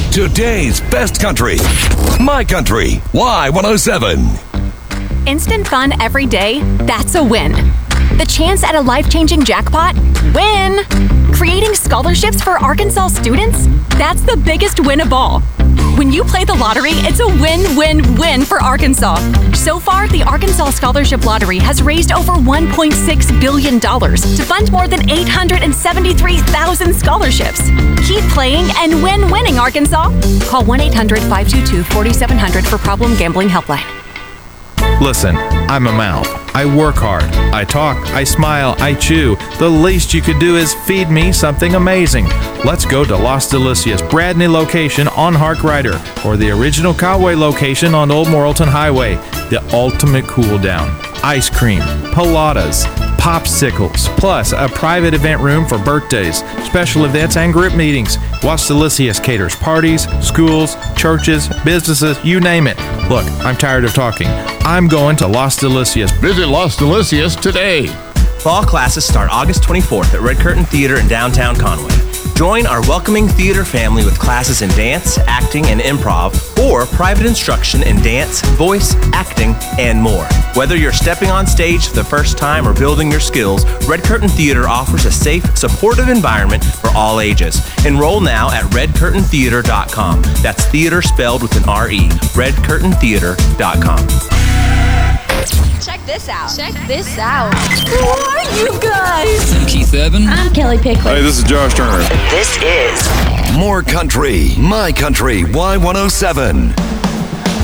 Today's best country. My Country. Y107. Instant fun every day? That's a win. The chance at a life-changing jackpot? Win! Creating scholarships for Arkansas students? That's the biggest win of all. When you play the lottery, it's a win-win-win for Arkansas. So far, the Arkansas Scholarship Lottery has raised over $1.6 billion to fund more than 873,000 scholarships. Keep playing and win winning, Arkansas. Call 1-800-522-4700 for Problem Gambling Helpline. Listen, I'm a mouth. I work hard. I talk. I smile. I chew. The least you could do is feed me something amazing. Let's go to Las Delicias Bradney location on Hark Rider or the original Cowway location on Old Morrilton Highway. The ultimate cool down. Ice cream, pilates, popsicles, plus a private event room for birthdays, special events, and group meetings. Las Delicias caters parties, schools, churches, businesses, you name it. Look, I'm tired of talking. I'm going to Las Delicias. Visit Las Delicias today. Fall classes start August 24th at Red Curtain Theater in downtown Conway. Join our welcoming theater family with classes in dance, acting, and improv, or private instruction in dance, voice, acting, and more. Whether you're stepping on stage for the first time or building your skills, Red Curtain Theater offers a safe, supportive environment for all ages. Enroll now at redcurtaintheater.com. That's theater spelled with an R-E. redcurtaintheater.com. Check this out. Check this out. Who are you guys? I'm Keith Urban. I'm Kelly Pickler. Hey, this is Josh Turner. This is More Country. My Country. Y107.